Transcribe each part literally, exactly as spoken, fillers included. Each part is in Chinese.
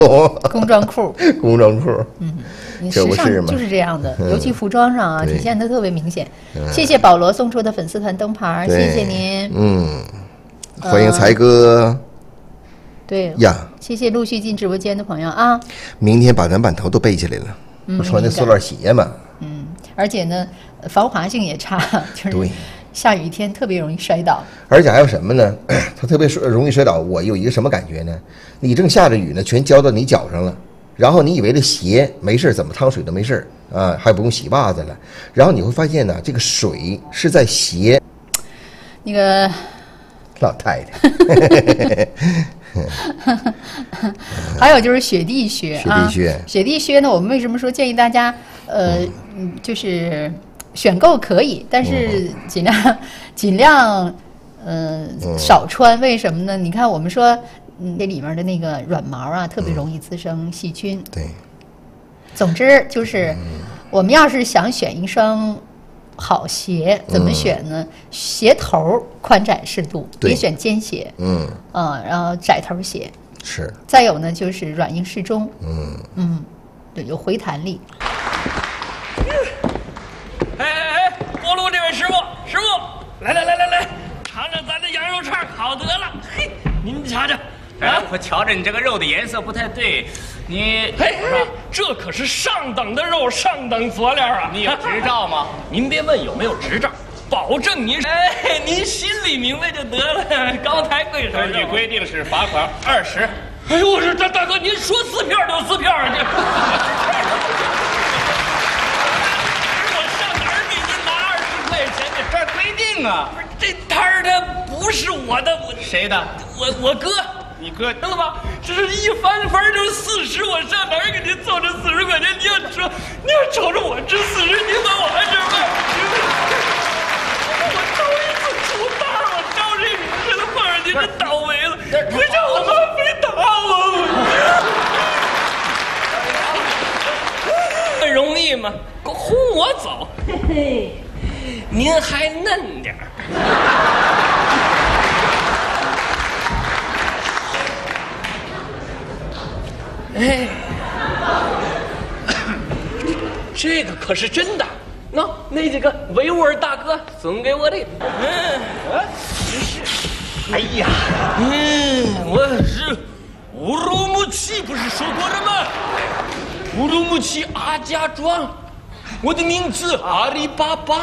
工装裤， 工装裤， 嗯，时尚就是这样的，尤其服装上啊，体现的特别明显。谢谢保罗送出的粉丝团灯牌，谢谢您。 嗯，欢迎才哥。 对呀， 谢谢陆续进直播间的朋友啊。 明天把南板头都背起来了，不穿那塑料鞋嘛。 嗯，而且呢，防滑性也差，就是下雨天特别容易摔倒。 而且还有什么呢？它特别容易摔倒。我有一个什么感觉呢？你正下着雨呢，全浇到你脚上了，然后你以为这鞋没事，怎么趟水都没事啊，还不用洗袜子了。然后你会发现呢，这个水是在鞋。 那个老太太。 还有就是雪地靴啊， 雪地靴， 雪地靴呢，我们为什么说建议大家呃，嗯，就是选购可以，但是尽量、嗯、尽量呃少穿。为什么呢？你看我们说，嗯，这里面的那个软毛啊，特别容易滋生细菌。 嗯、对。 总之就是，我们要是想选一双好鞋，怎么选呢？嗯、鞋头宽窄适度，别选尖鞋。嗯。啊，然后窄头鞋。 是。 再有呢，就是软硬适中。 嗯。 嗯，对，有回弹力。 哎哎哎，锅炉这位师傅，师傅，来来来来来，尝尝咱的羊肉串，好得了。嘿，您瞧瞧。 哎，我瞧着你这个肉的颜色不太对，你嘿，这可是上等的肉，上等佐料啊！ 你有执照吗？ 您别问有没有执照，保证您哎，您心里明白就得了。高抬贵手， 根据规定是罚款二十。 哎呦，我说大大哥，您说撕票就撕票啊！这我上哪儿给您拿二十块钱去？ 这规定啊！ 不是这摊儿它不是我的，我谁的？ 我我哥。 你哥知道吧？这是一翻番就四十，我上哪儿给您凑这四十块钱？你要说，你要瞅着我这四十，您把我还这卖？我头一次出道，我招这名这都碰上您这倒霉了，不让我妈非打我，很容易吗？轰我走，嘿嘿，您还嫩点儿。哎，这个可是真的，那那几个维吾尔大哥送给我的，嗯，真是，哎呀，嗯，我是乌鲁木齐，不是说过了吗？乌鲁木齐阿家庄，我的名字阿里巴巴。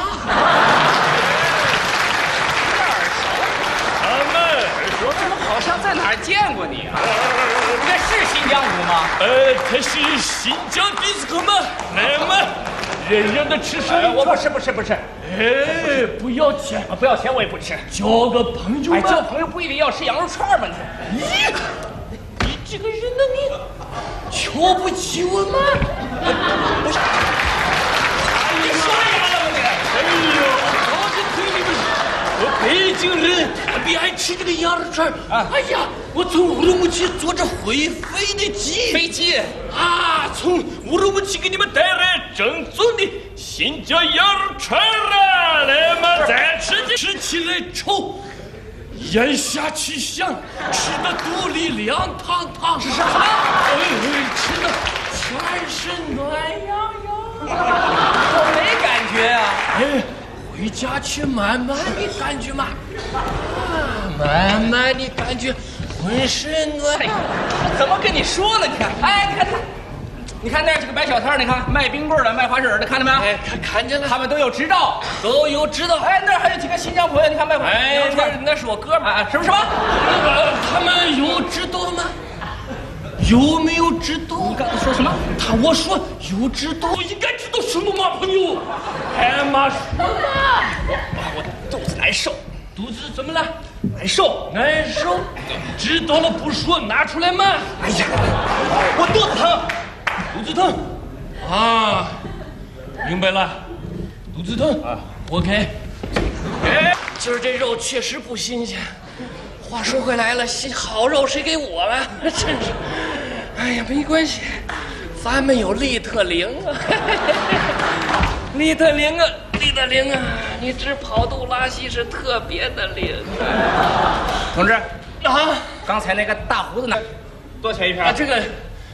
我怎么好像在哪儿见过你啊？这是新疆舞吗？ 呃，它是新疆迪斯科吗？来嘛，人人的吃生肉。我不吃，不吃，不吃。 哎，不要钱啊！不要钱我也不吃。 交个朋友嘛。 哎，交朋友不一定要吃羊肉串嘛？ 你，咦，你这个人呢，你瞧不起我吗？不是， 你刷牙了吗你？ 哎呦，我这腿里边。我北京人特别爱吃这个羊肉串啊！哎呀，我从乌鲁木齐坐着会飞的机， 飞机啊，从乌鲁木齐给你们带来正宗的新疆羊肉串啊！来嘛，再吃吃起来稠，咽下去香，吃的肚里凉堂堂，是啥？哎，吃的全身暖洋洋， 我没感觉啊！ 哎。回家去慢慢的感觉嘛，啊，慢慢的感觉浑身暖。 怎么跟你说呢？你看，哎，你看，你看那几个摆小摊，你看卖冰棍的、卖花生的，看到没有？ 哎，看看见了， 他们都有执照， 都有执照。 哎，那还有几个新疆朋友，你看卖花生， 哎，那那是我哥们儿， 什么什么？ 他们有执照吗？有没有知道？ 你刚才说什么？ 他我说有知道，应该知道什么吗，朋友？哎妈，说嘛！ 我肚子难受， 肚子怎么了？ 难受， 难受。知道了不说，拿出来嘛！ 哎呀，我肚子疼， 肚子疼啊！明白了，肚子疼啊。OK。哎，今儿这肉确实不新鲜。话说回来了，新好肉谁给我了？真是，哎呀，没关系，咱们有利特灵啊，利特灵啊，利特灵啊，你治跑肚拉稀是特别的灵啊。 同志啊， 刚才那个大胡子呢？多少钱一瓶？ 啊，这个